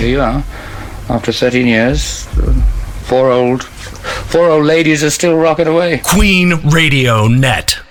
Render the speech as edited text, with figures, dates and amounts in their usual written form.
here you are, after 13 years. Four old ladies are still rocking away. Queen Radio Net.